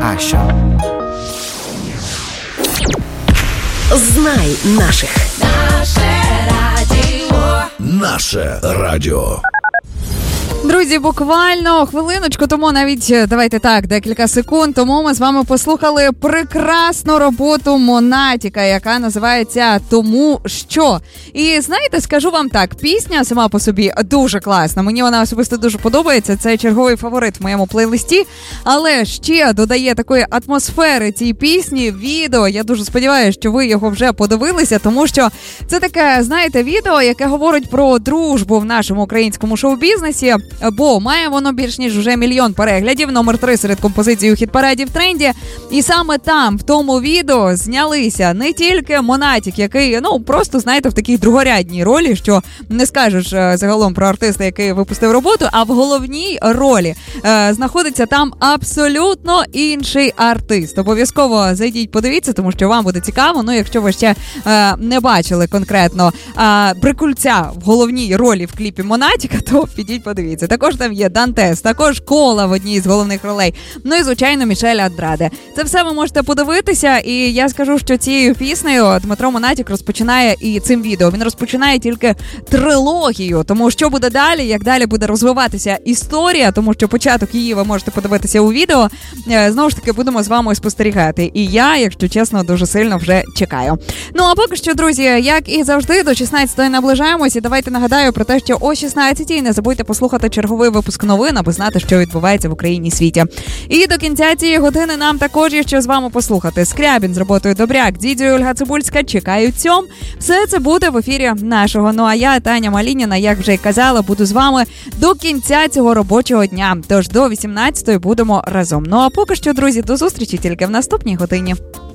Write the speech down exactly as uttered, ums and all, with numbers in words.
Аша. Знай наших. Наше радіо. Наше радіо. Друзі, буквально хвилиночку тому, навіть, давайте так, декілька секунд тому ми з вами послухали прекрасну роботу Монатіка, яка називається «Тому що». І знаєте, скажу вам так, пісня сама по собі дуже класна, мені вона особисто дуже подобається, це черговий фаворит в моєму плейлисті, але ще додає такої атмосфери цій пісні, відео, я дуже сподіваюся, що ви його вже подивилися, тому що це таке, знаєте, відео, яке говорить про дружбу в нашому українському шоу-бізнесі, бо має воно більш ніж вже мільйон переглядів, номер три серед композицій у хіт-параді в тренді. І саме там, в тому відео, знялися не тільки Монатік, який, ну, просто, знаєте, в такій другорядній ролі, що не скажеш загалом про артиста, який випустив роботу, а в головній ролі е, знаходиться там абсолютно інший артист. Обов'язково зайдіть, подивіться, тому що вам буде цікаво. Ну, якщо ви ще е, не бачили конкретно е, Брикульця в головній ролі в кліпі Монатіка, то підіть, подивіться. Також там є Дантес, також Кола в одній з головних ролей. Ну і, звичайно, Мішель Андраде. Це все ви можете подивитися, і я скажу, що цією піснею Дмитро Монатік розпочинає і цим відео. Він розпочинає тільки трилогію, тому що буде далі, як далі буде розвиватися історія, тому що початок її ви можете подивитися у відео. Знову ж таки, будемо з вами спостерігати. І я, якщо чесно, дуже сильно вже чекаю. Ну, а поки що, друзі, як і завжди, до шістнадцятої наближаємось. І давайте нагадаю про те, що о шістнадцятій не забудьте послухати черговий випуск новин, аби знати, що відбувається в Україні і світі. І до кінця цієї години нам також є що з вами послухати. Скрябін з роботою Добряк, Дідзьо і Ольга Цибульська чекають цьом. Все це буде в ефірі нашого. Ну а я, Таня Малініна, як вже й казала, буду з вами до кінця цього робочого дня. Тож до вісімнадцятої будемо разом. Ну а поки що, друзі, до зустрічі тільки в наступній годині.